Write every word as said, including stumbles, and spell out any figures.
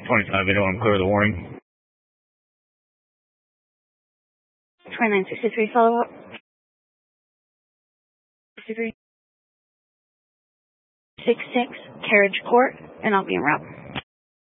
twenty-five, I'm clear of the warning. twenty-nine sixty-three, follow up. sixty-three. six six, Carriage Court, and I'll be en route.